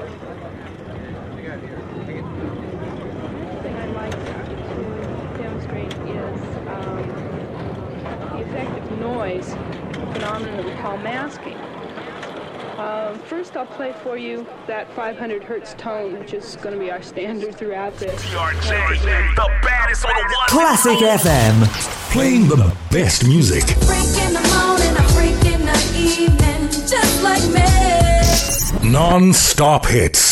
thing I'd like to demonstrate is the effect of noise, a phenomenon that we call masking. First, I'll play for you that 500 hertz tone, which is going to be our standard throughout this. The baddest on the one. Classic FM, playing the best music. Freak in the morning, I freak in the evening, just like me. Non-stop hits.